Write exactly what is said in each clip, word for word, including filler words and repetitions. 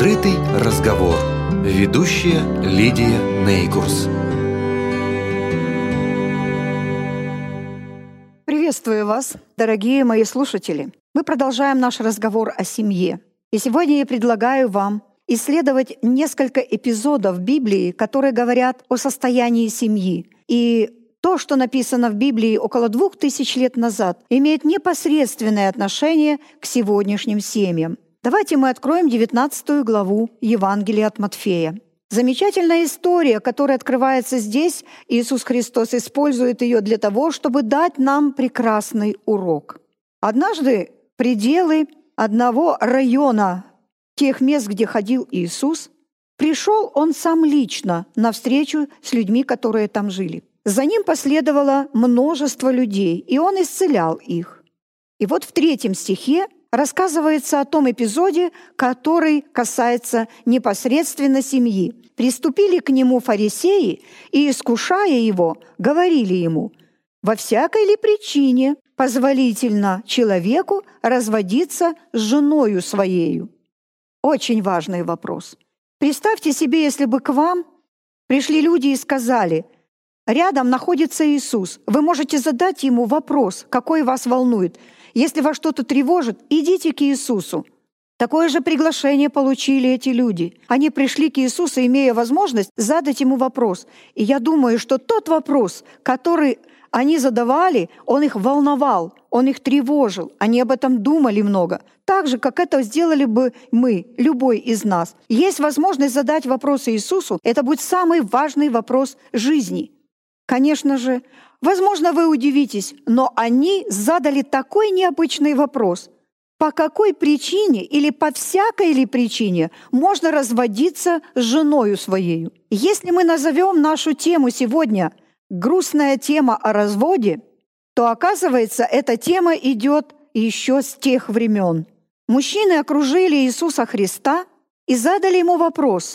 Открытый разговор. Ведущая Лидия Нейкурс. Приветствую вас, дорогие мои слушатели. Мы продолжаем наш разговор о семье. И сегодня я предлагаю вам исследовать несколько эпизодов Библии, которые говорят о состоянии семьи. И то, что написано в Библии около двух тысяч лет назад, имеет непосредственное отношение к сегодняшним семьям. Давайте мы откроем девятнадцатую главу Евангелия от Матфея. Замечательная история, которая открывается здесь. Иисус Христос использует ее для того, чтобы дать нам прекрасный урок. Однажды пределы одного района тех мест, где ходил Иисус, пришел Он сам лично на встречу с людьми, которые там жили. За Ним последовало множество людей, и Он исцелял их. И вот в третьем стихе рассказывается о том эпизоде, который касается непосредственно семьи. «Приступили к нему фарисеи и, искушая его, говорили ему: во всякой ли причине позволительно человеку разводиться с женою своею?» Очень важный вопрос. Представьте себе, если бы к вам пришли люди и сказали: рядом находится Иисус, вы можете задать ему вопрос, какой вас волнует. Если вас что-то тревожит, идите к Иисусу. Такое же приглашение получили эти люди. Они пришли к Иисусу, имея возможность задать ему вопрос. И я думаю, что тот вопрос, который они задавали, он их волновал, он их тревожил. Они об этом думали много. Так же, как это сделали бы мы, любой из нас. Есть возможность задать вопрос Иисусу, это будет самый важный вопрос жизни. Конечно же, возможно, вы удивитесь, но они задали такой необычный вопрос. По какой причине или по всякой ли причине можно разводиться с женою своей? Если мы назовем нашу тему сегодня «Грустная тема о разводе», то, оказывается, эта тема идет еще с тех времен. Мужчины окружили Иисуса Христа и задали ему вопрос: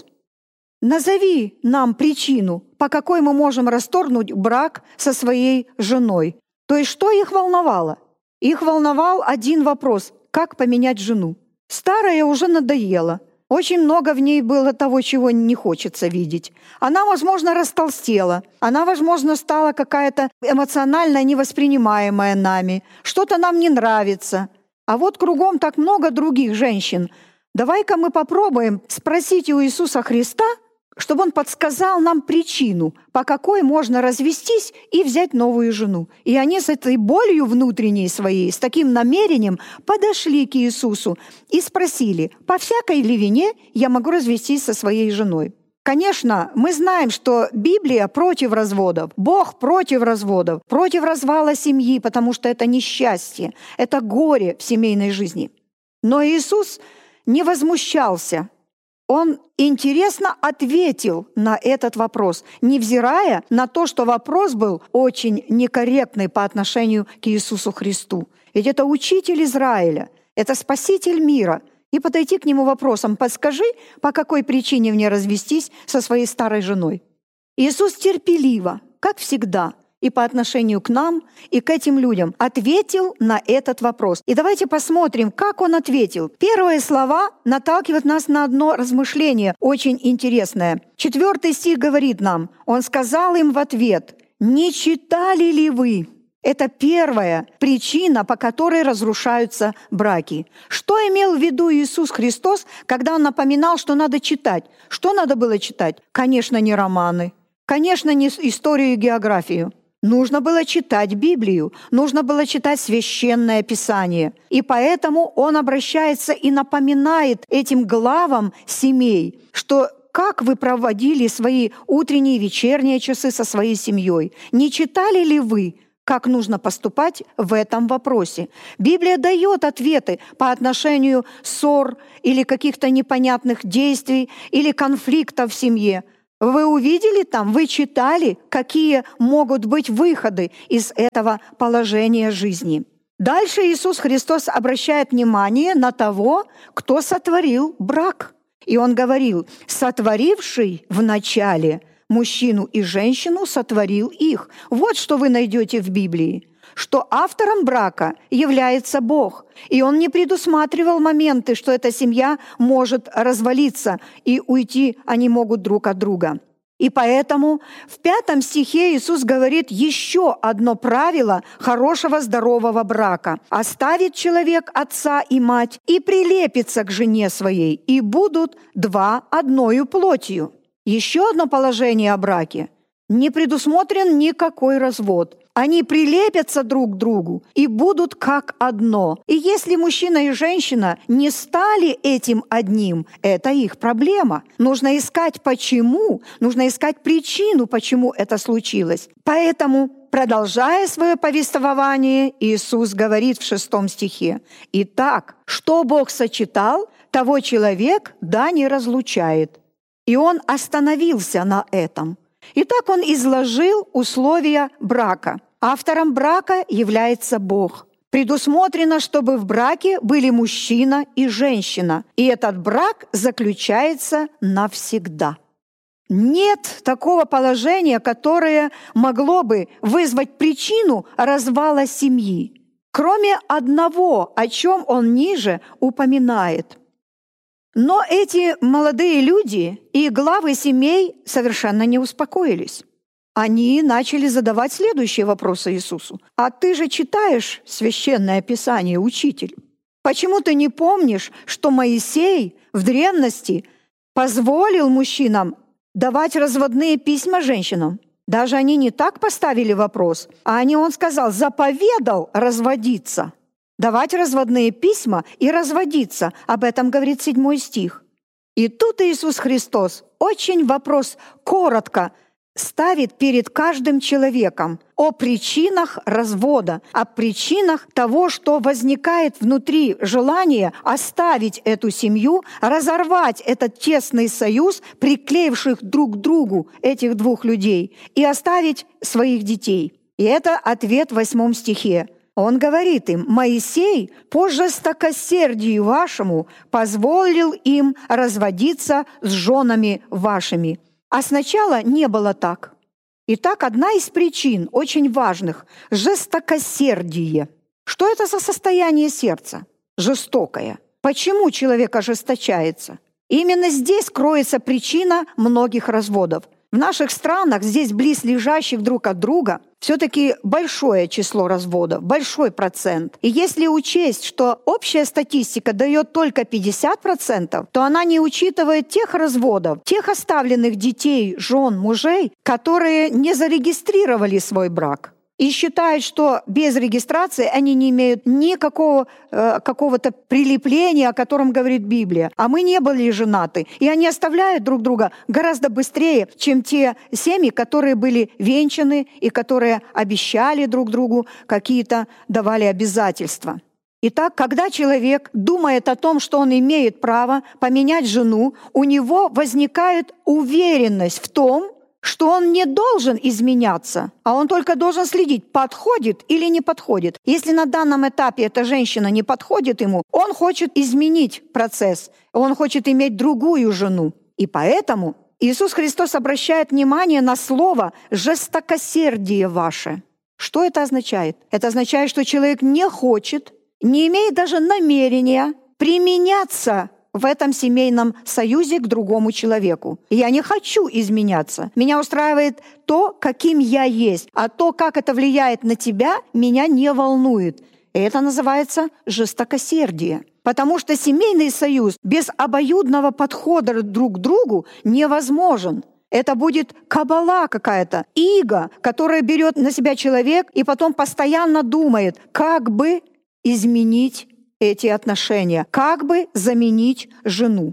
«Назови нам причину, по какой мы можем расторгнуть брак со своей женой». То есть что их волновало? Их волновал один вопрос: как поменять жену? Старая уже надоела. Очень много в ней было того, чего не хочется видеть. Она, возможно, растолстела. Она, возможно, стала какая-то эмоционально невоспринимаемая нами. Что-то нам не нравится. А вот кругом так много других женщин. Давай-ка мы попробуем спросить у Иисуса Христа, чтобы Он подсказал нам причину, по какой можно развестись и взять новую жену. И они с этой болью внутренней своей, с таким намерением подошли к Иисусу и спросили: по всякой ли вине я могу развестись со своей женой? Конечно, мы знаем, что Библия против разводов, Бог против разводов, против развала семьи, потому что это несчастье, это горе в семейной жизни. Но Иисус не возмущался. Он интересно ответил на этот вопрос, невзирая на то, что вопрос был очень некорректный по отношению к Иисусу Христу. Ведь это учитель Израиля, это спаситель мира. И подойти к нему вопросом: подскажи, по какой причине мне развестись со своей старой женой? Иисус терпеливо, как всегда, и по отношению к нам, и к этим людям, ответил на этот вопрос. И давайте посмотрим, как Он ответил. Первые слова наталкивают нас на одно размышление, очень интересное. Четвертый стих говорит нам: Он сказал им в ответ: «Не читали ли вы?» Это первая причина, по которой разрушаются браки. Что имел в виду Иисус Христос, когда Он напоминал, что надо читать? Что надо было читать? Конечно, не романы. Конечно, не историю и географию. Нужно было читать Библию, нужно было читать Священное Писание. И поэтому Он обращается и напоминает этим главам семей, что как вы проводили свои утренние и вечерние часы со своей семьей? Не читали ли вы, как нужно поступать в этом вопросе? Библия дает ответы по отношению ссор или каких-то непонятных действий или конфликтов в семье. Вы увидели там, вы читали, какие могут быть выходы из этого положения жизни. Дальше Иисус Христос обращает внимание на того, кто сотворил брак. И Он говорил: «Сотворивший вначале мужчину и женщину сотворил их». Вот что вы найдете в Библии. что автором брака является Бог, и Он не предусматривал моменты, что эта семья может развалиться, и уйти они могут друг от друга. И поэтому в пятом стихе Иисус говорит еще одно правило хорошего здорового брака. «Оставит человек отца и мать и прилепится к жене своей, и будут два одною плотью». Еще одно положение о браке. Не предусмотрен никакой развод. Они прилепятся друг к другу и будут как одно. И если мужчина и женщина не стали этим одним, это их проблема. Нужно искать почему, нужно искать причину, почему это случилось. Поэтому, продолжая свое повествование, Иисус говорит в шестом стихе: «Итак, что Бог сочетал, того человек да не разлучает». И Он остановился на этом. Итак, Он изложил условия брака. Автором брака является Бог. Предусмотрено, чтобы в браке были мужчина и женщина, и этот брак заключается навсегда. Нет такого положения, которое могло бы вызвать причину развала семьи, кроме одного, о чем он ниже упоминает. Но эти молодые люди и главы семей совершенно не успокоились. Они начали задавать следующие вопросы Иисусу. «А ты же читаешь Священное Писание, учитель? Почему ты не помнишь, что Моисей в древности позволил мужчинам давать разводные письма женщинам?» Даже они не так поставили вопрос, а они, он сказал, заповедал разводиться. Давать разводные письма и разводиться. Об этом говорит седьмой стих. И тут Иисус Христос очень вопрос коротко ставит перед каждым человеком о причинах развода, о причинах того, что возникает внутри желания оставить эту семью, разорвать этот тесный союз, приклеивших друг к другу этих двух людей, и оставить своих детей. И это ответ в восьмом стихе. Он говорит им: «Моисей по жестокосердию вашему позволил им разводиться с женами вашими». А сначала не было так. Итак, одна из причин очень важных – жестокосердие. Что это за состояние сердца? Жестокое. Почему человек ожесточается? Именно здесь кроется причина многих разводов. В наших странах, здесь близлежащих друг от друга, все-таки большое число разводов, большой процент. И если учесть, что общая статистика дает только пятьдесят процентов, то она не учитывает тех разводов, тех оставленных детей, жен, мужей, которые не зарегистрировали свой брак. И считают, что без регистрации они не имеют никакого э, какого-то прилепления, о котором говорит Библия. А мы не были женаты. И они оставляют друг друга гораздо быстрее, чем те семьи, которые были венчаны и которые обещали друг другу какие-то, давали обязательства. Итак, когда человек думает о том, что он имеет право поменять жену, у него возникает уверенность в том, что он не должен изменяться, а он только должен следить, подходит или не подходит. Если на данном этапе эта женщина не подходит ему, он хочет изменить процесс, он хочет иметь другую жену. И поэтому Иисус Христос обращает внимание на слово «жестокосердие ваше». Что это означает? Это означает, что человек не хочет, не имеет даже намерения применяться в этом семейном союзе к другому человеку. Я не хочу изменяться. Меня устраивает то, каким я есть. А то, как это влияет на тебя, меня не волнует. И это называется жестокосердие. Потому что семейный союз без обоюдного подхода друг к другу невозможен. Это будет кабала какая-то, иго, которая берет на себя человек и потом постоянно думает, как бы изменить эти отношения, как бы заменить жену.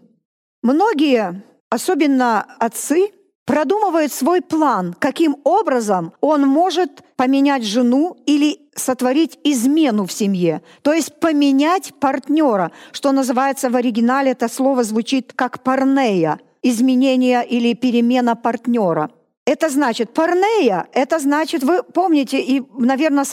Многие, особенно отцы, продумывают свой план, каким образом он может поменять жену или сотворить измену в семье, то есть поменять партнера, что называется в оригинале, это слово звучит как порнея, изменение или перемена партнера. Это значит, порнея, это значит, вы помните и, наверное,